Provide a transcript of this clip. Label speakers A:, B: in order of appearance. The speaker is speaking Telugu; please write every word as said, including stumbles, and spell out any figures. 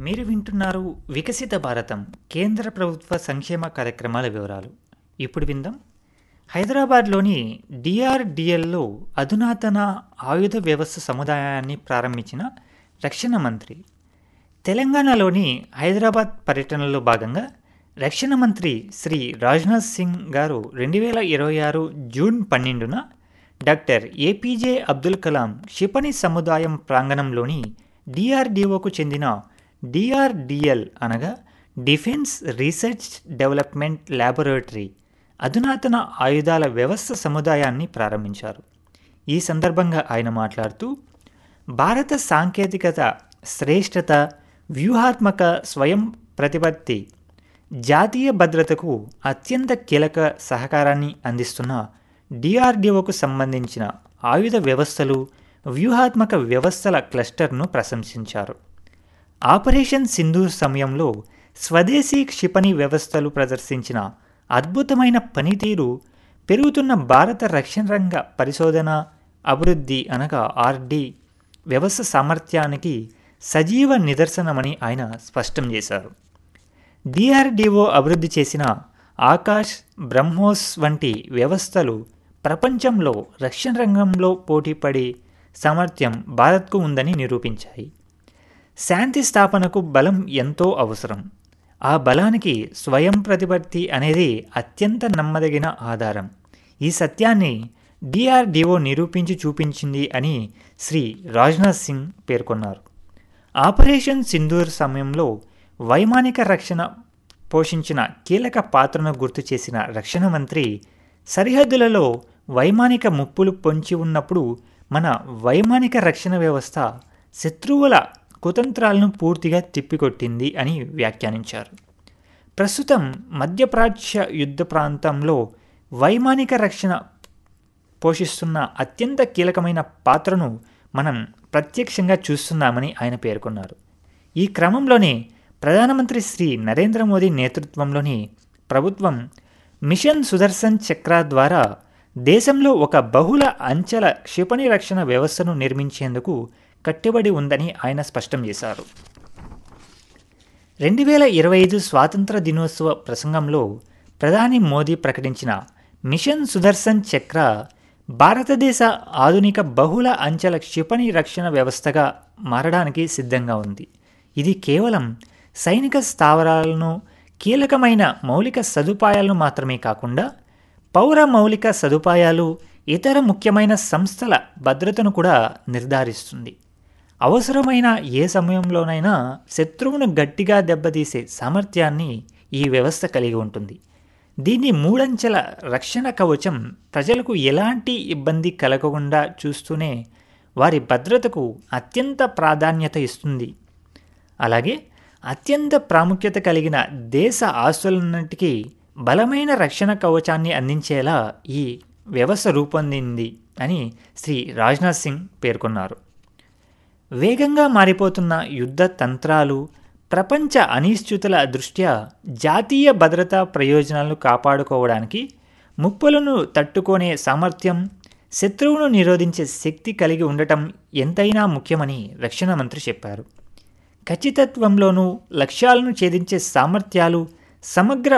A: మీరు వింటున్నారు వికసిత భారతం కేంద్ర ప్రభుత్వ సంక్షేమ కార్యక్రమాల వివరాలు. ఇప్పుడు విందాం. హైదరాబాద్లోని డిఆర్డిఎల్లో అధునాతన ఆయుధ వ్యవస్థ సముదాయాన్ని ప్రారంభించిన రక్షణ మంత్రి. తెలంగాణలోని హైదరాబాద్ పర్యటనలో భాగంగా రక్షణ మంత్రి శ్రీ రాజ్నాథ్ సింగ్ గారు రెండు వేల ఇరవై ఆరు జూన్ పన్నెండున డాక్టర్ ఏపీజే అబ్దుల్ కలాం క్షిపణి సముదాయం ప్రాంగణంలోని డిఆర్డిఓకు చెందిన డిఆర్డిఎల్ అనగా డిఫెన్స్ రీసెర్చ్ డెవలప్మెంట్ ల్యాబొరేటరీ అధునాతన ఆయుధాల వ్యవస్థ సముదాయాన్ని ప్రారంభించారు. ఈ సందర్భంగా ఆయన మాట్లాడుతూ, భారత సాంకేతికత శ్రేష్టత, వ్యూహాత్మక స్వయం ప్రతిపత్తి జాతీయ భద్రతకు అత్యంత కీలక సహకారాన్ని అందిస్తున్న డిఆర్డిఓకు సంబంధించిన ఆయుధ వ్యవస్థలు, వ్యూహాత్మక వ్యవస్థల క్లస్టర్ను ప్రశంసించారు. ఆపరేషన్ సింధూర్ సమయంలో స్వదేశీ క్షిపణి వ్యవస్థలు ప్రదర్శించిన అద్భుతమైన పనితీరు పెరుగుతున్న భారత రక్షణ రంగ పరిశోధన అభివృద్ధి అనగా ఆర్డి వ్యవస్థ సామర్థ్యానికి సజీవ నిదర్శనమని ఆయన స్పష్టం చేశారు. డిఆర్డిఓ అభివృద్ధి చేసిన ఆకాష్, బ్రహ్మోస్ వంటి వ్యవస్థలు ప్రపంచంలో రక్షణ రంగంలో పోటీపడే సామర్థ్యం భారత్కు ఉందని నిరూపించాయి. శాంతి స్థాపనకు బలం ఎంతో అవసరం. ఆ బలానికి స్వయం ప్రతిపత్తి అనేది అత్యంత నమ్మదగిన ఆధారం. ఈ సత్యాన్ని డిఆర్డిఓ నిరూపించి చూపించింది అని శ్రీ రాజ్నాథ్ సింగ్ పేర్కొన్నారు. ఆపరేషన్ సింధూర్ సమయంలో వైమానిక రక్షణ పోషించిన కీలక పాత్రను గుర్తు చేసిన రక్షణ మంత్రి, సరిహద్దులలో వైమానిక ముప్పులు పొంచి ఉన్నప్పుడు మన వైమానిక రక్షణ వ్యవస్థ శత్రువుల కుతంత్రాలను పూర్తిగా తిప్పికొట్టింది అని వ్యాఖ్యానించారు. ప్రస్తుతం మధ్యప్రాచ్య యుద్ధ ప్రాంతంలో వైమానిక రక్షణ పోషిస్తున్న అత్యంత కీలకమైన పాత్రను మనం ప్రత్యక్షంగా చూస్తున్నామని ఆయన పేర్కొన్నారు. ఈ క్రమంలోనే ప్రధానమంత్రి శ్రీ నరేంద్ర మోదీ నేతృత్వంలోని ప్రభుత్వం మిషన్ సుదర్శన్ చక్ర ద్వారా దేశంలో ఒక బహుళ అంచెల క్షిపణి రక్షణ వ్యవస్థను నిర్మించేందుకు కట్టుబడి ఉందని ఆయన స్పష్టం చేశారు. రెండు వేల ఇరవై ఐదు స్వాతంత్ర దినోత్సవ ప్రసంగంలో ప్రధాని మోదీ ప్రకటించిన మిషన్ సుదర్శన్ చక్ర భారతదేశ ఆధునిక బహుళ అంచెల క్షిపణి రక్షణ వ్యవస్థగా మారడానికి సిద్ధంగా ఉంది. ఇది కేవలం సైనిక స్థావరాలను, కీలకమైన మౌలిక సదుపాయాలను మాత్రమే కాకుండా పౌర మౌలిక సదుపాయాలు, ఇతర ముఖ్యమైన సంస్థల భద్రతను కూడా నిర్ధారిస్తుంది. అవసరమైన ఏ సమయంలోనైనా శత్రువును గట్టిగా దెబ్బతీసే సామర్థ్యాన్ని ఈ వ్యవస్థ కలిగి ఉంటుంది. దీన్ని మూడంచెల రక్షణ కవచం ప్రజలకు ఎలాంటి ఇబ్బంది కలగకుండా చూస్తూనే వారి భద్రతకు అత్యంత ప్రాధాన్యత ఇస్తుంది. అలాగే అత్యంత ప్రాముఖ్యత కలిగిన దేశ ఆస్తులన్నింటికీ బలమైన రక్షణ కవచాన్ని అందించేలా ఈ వ్యవస్థ రూపొందింది అని శ్రీ రాజ్నాథ్ సింగ్ పేర్కొన్నారు. వేగంగా మారిపోతున్న యుద్ధ తంత్రాలు, ప్రపంచ అనిశ్చితుల దృష్ట్యా జాతీయ భద్రతా ప్రయోజనాలను కాపాడుకోవడానికి ముప్పులను తట్టుకునే సామర్థ్యం, శత్రువును నిరోధించే శక్తి కలిగి ఉండటం ఎంతైనా ముఖ్యమని రక్షణ మంత్రి చెప్పారు. ఖచ్చితత్వంలోనూ లక్ష్యాలను ఛేదించే సామర్థ్యాలు, సమగ్ర